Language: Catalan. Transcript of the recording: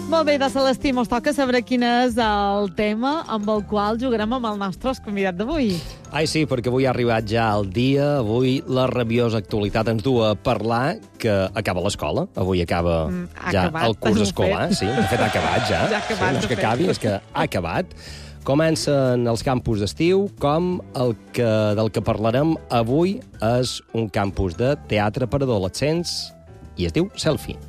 Molt bé, de Celestí, mos toca saber quin és el tema amb el qual jugarem amb el nostre convidat d'avui. Ai, sí, perquè avui ha arribat ja el dia. Avui la rabiosa actualitat ens du a parlar que acaba l'escola. Avui acaba ja el curs escolar. Sí, de fet ha acabat ja. Ja ha acabat, sí, no és que acabi, és que ha acabat. Comencen els campus d'estiu, com del que parlarem avui és un campus de teatre per adolescents i es diu Selfie.